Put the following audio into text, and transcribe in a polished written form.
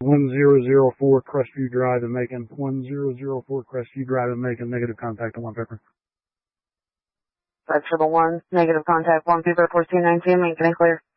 1004 Crestview Drive in Macon. 1004 Crestview Drive in Macon. Negative contact to 1 Pepper. 511, negative contact 1 Pepper 4219, Macon and clear.